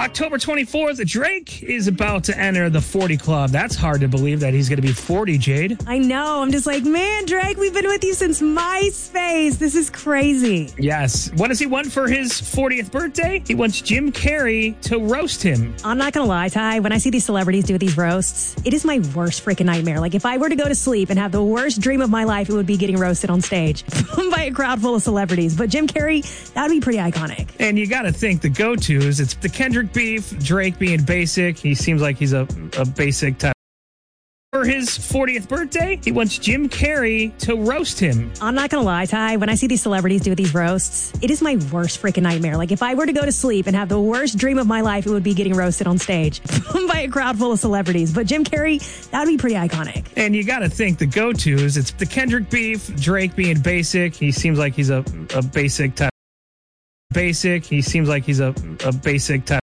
October 24th, Drake is about to enter the 40 Club. That's hard to believe that he's going to be 40, Jade. I know. I'm just like, man, Drake, we've been with you since MySpace. This is crazy. Yes. What does he want for his 40th birthday? He wants Jim Carrey to roast him. I'm not going to lie, Ty. When I see these celebrities do these roasts, it is my worst freaking nightmare. Like, if I were to go to sleep and have the worst dream of my life, it would be getting roasted on stage by a crowd full of celebrities. But Jim Carrey, that would be pretty iconic. And you got to think the go-tos. It's the Kendrick beef, Drake being basic. He seems like he's a basic type. For his 40th birthday, he wants Jim Carrey to roast him. I'm not going to lie, Ty. When I see these celebrities do these roasts, it is my worst freaking nightmare. Like, if I were to go to sleep and have the worst dream of my life, it would be getting roasted on stage by a crowd full of celebrities. But Jim Carrey, that would be pretty iconic. And you got to think the go-tos. It's the Kendrick beef, Drake being basic. He seems like he's a basic type. He seems like he's a basic type.